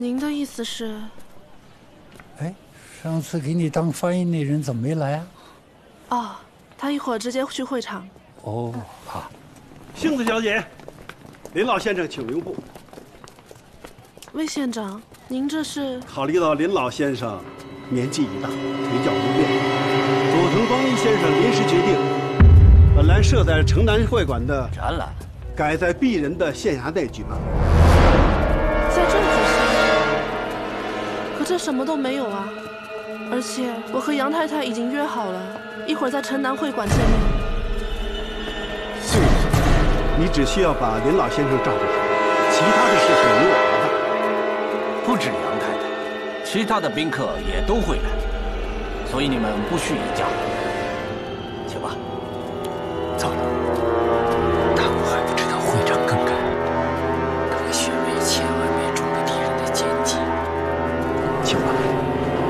您的意思是？ 哎，上次给你当翻译那人怎么没来啊？ 哦，他一会儿直接去会场。 哦，好。 杏子小姐，林老先生请留步。 魏县长，您这是？ 考虑到林老先生年纪已大，腿脚不便，佐藤光一先生临时决定，本来设在城南会馆的展览改在鄙人的县衙内举办。 在这举行？可这什么都没有啊！而且我和杨太太已经约好了，一会儿在城南会馆见面。 杏子小姐，你只需要把林老先生照顾好，其他的事情由我来办。 不止杨太太，其他的宾客也都会来，所以你们不需一家。请吧。 糟了，他们还不知道会长更改，他会选为千万枚中的敌人的奸计。请吧。